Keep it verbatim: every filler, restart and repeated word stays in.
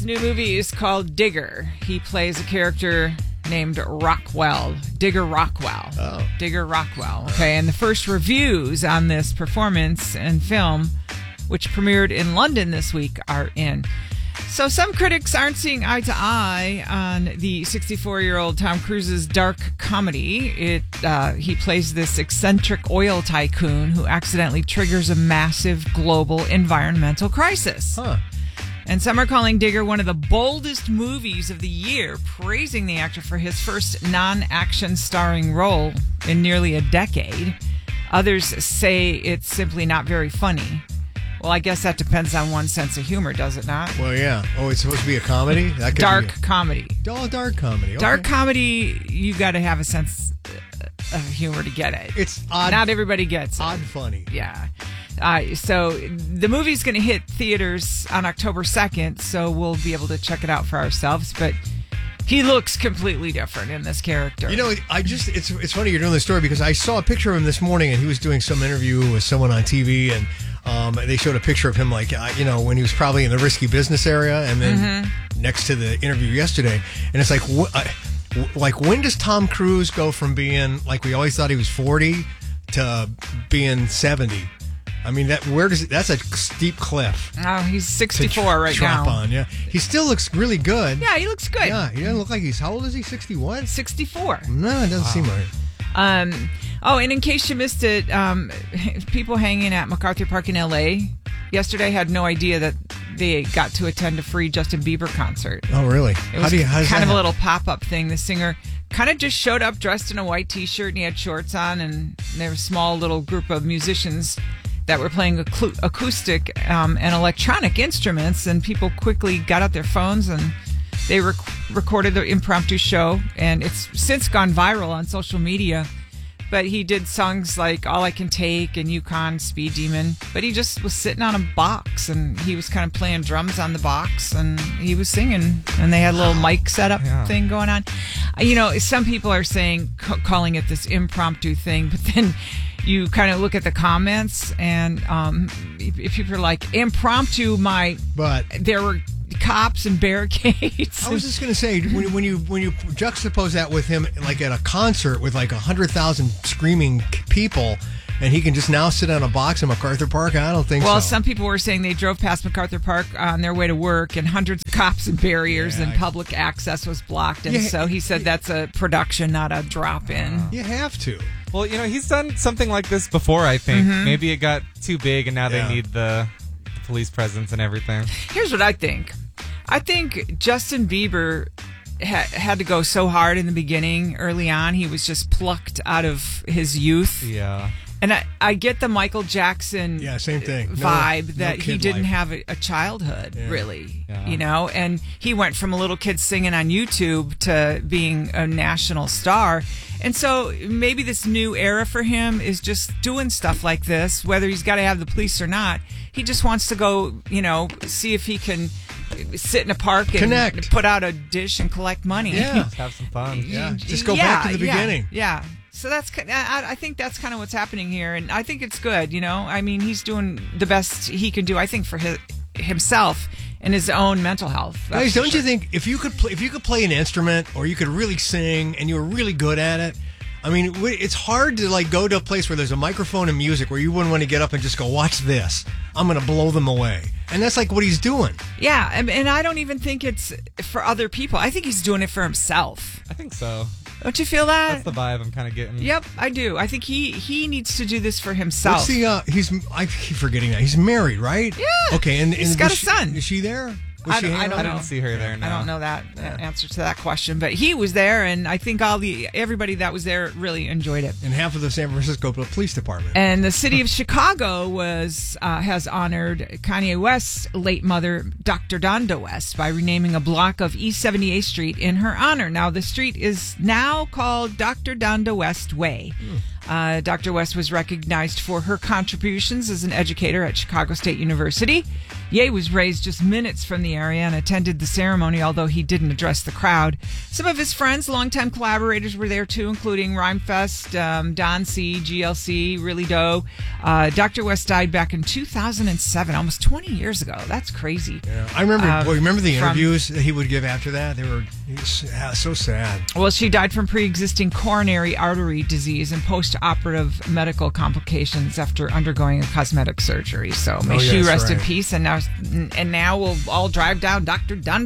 His new movie is called Digger. He plays a character named Rockwell. Digger Rockwell. Oh. Digger Rockwell. Okay, and the first reviews on this performance and film, which premiered in London this week, are in. So some critics aren't seeing eye to eye on the sixty-four-year-old Tom Cruise's dark comedy. It uh, he plays this eccentric oil tycoon who accidentally triggers a massive global environmental crisis. Huh. And some are calling Digger one of the boldest movies of the year, praising the actor for his first non-action starring role in nearly a decade. Others say it's simply not very funny. Well, I guess that depends on one's sense of humor, does it not? Well, yeah. Oh, it's supposed to be a comedy? That could Dark be a, comedy. Oh, dark comedy. Okay. Dark comedy, you got to have a sense of humor to get it. It's odd. Not everybody gets it. Odd funny. Yeah. Uh, so the movie's going to hit theaters on October second, so we'll be able to check it out for ourselves. But he looks completely different in this character. You know, I just, it's it's funny you're doing this story because I saw a picture of him this morning and he was doing some interview with someone on T V and um, they showed a picture of him like, uh, you know, when he was probably in the risky business area and then mm-hmm. next to the interview yesterday. And it's like, wh- uh, w- like when does Tom Cruise go from being, like we always thought he was forty to being seventy? I mean, that where does that's a steep cliff. Oh, he's sixty-four to right drop now. on, yeah. He still looks really good. Yeah, he looks good. Yeah, he doesn't look like he's, how old is he, sixty-one? sixty-four. No, it doesn't wow. seem right. Um, oh, and in case you missed it, um, people hanging at MacArthur Park in L A yesterday had no idea that they got to attend a free Justin Bieber concert. Oh, really? It was how do you, how does kind that of happen? a little pop-up thing. The singer kind of just showed up dressed in a white T-shirt and he had shorts on, and there was a small little group of musicians that were playing acou- acoustic um, and electronic instruments, and people quickly got out their phones and they rec- recorded the impromptu show, and it's since gone viral on social media. But he did songs like All I Can Take and Yukon Speed Demon, but he just was sitting on a box and he was kind of playing drums on the box and he was singing, and they had a little mic setup yeah. thing going on. You know, some people are saying, c- calling it this impromptu thing, but then you kind of look at the comments and um, if, if people are like, impromptu, my, but there were cops and barricades. I was just going to say, when, when you when you juxtapose that with him like at a concert with like one hundred thousand screaming people, and he can just now sit on a box in MacArthur Park, I don't think well, so. Well, so. some people were saying they drove past MacArthur Park on their way to work, and hundreds of cops and barriers, yeah, and I... public access was blocked. And yeah, so he said that's a production, not a drop-in. Uh, you have to. Well, you know, he's done something like this before, I think. Mm-hmm. Maybe it got too big, and now yeah. they need the, the police presence and everything. Here's what I think. I think Justin Bieber ha- had to go so hard in the beginning, early on. He was just plucked out of his youth. Yeah. And I, I get the Michael Jackson yeah, same thing. vibe no, that no he didn't life. have a, a childhood, yeah. really, yeah. you know, and he went from a little kid singing on YouTube to being a national star. And so maybe this new era for him is just doing stuff like this, whether he's got to have the police or not. He just wants to go, you know, see if he can sit in a park and Connect. put out a dish and collect money. Yeah. Just have some fun. Yeah. Just go yeah, back to the yeah, beginning. Yeah. So that's, I, I think that's kind of what's happening here, and I think it's good. You know, I mean, he's doing the best he can do, I think, for his, himself and his own mental health. Guys, don't sure. you think if you could play, if you could play an instrument or you could really sing and you were really good at it? I mean, it's hard to like go to a place where there's a microphone and music where you wouldn't want to get up and just go, watch this. I'm going to blow them away. And that's like what he's doing. Yeah, and, and I don't even think it's for other people. I think he's doing it for himself. I think so. Don't you feel that? That's the vibe I'm kind of getting. Yep, I do. I think he, he needs to do this for himself. What's the, uh, he's, I keep forgetting that. He's married, right? Yeah. Okay, and, and he's got a she, son. Is she there? Was I don't, she I, don't I know. didn't see her there. No. I don't know that uh, answer to that question, but he was there, and I think all the everybody that was there really enjoyed it. And half of the San Francisco Police Department. And the city of Chicago was uh, has honored Kanye West's late mother, Doctor Donda West, by renaming a block of East seventy-eighth Street in her honor. Now, the street is now called Doctor Donda West Way. Hmm. Uh, Doctor West was recognized for her contributions as an educator at Chicago State University. Ye was raised just minutes from the area and attended the ceremony, although he didn't address the crowd. Some of his friends, longtime collaborators, were there too, including Rhymefest, um, Don C, G L C, Really Doe. Uh, Doctor West died back in two thousand seven, almost twenty years ago. That's crazy. Yeah, I remember. Uh, well, remember the from- interviews that he would give after that? They were he was, yeah, so sad. Well, she died from pre-existing coronary artery disease and post-operative medical complications after undergoing a cosmetic surgery. So may Oh, she yes, rest in right. peace. And now, and now we'll all drive down Doctor Dunn